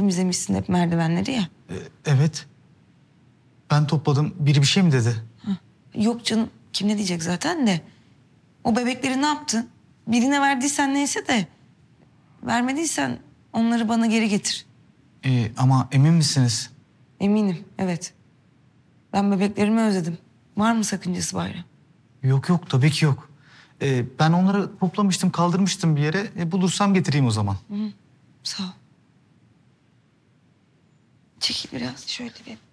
temizlemişsin hep merdivenleri ya. Evet. Ben topladım. Biri bir şey mi dedi? Yok canım, kim ne diyecek zaten de. O bebekleri ne yaptın? Birine verdiysen neyse de... vermediysen onları bana geri getir. Ama emin misiniz? Eminim, evet. Ben bebeklerimi özledim. Var mı sakıncası Bayram? Yok yok, tabii ki yok. Ben onları toplamıştım, kaldırmıştım bir yere. Bulursam getireyim o zaman. Sağ ol. Çekil biraz şöyle bir.